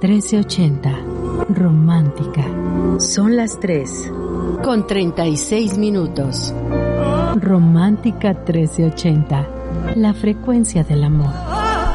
1380. Romántica. Son las 3:36. Romántica 1380. La frecuencia del amor.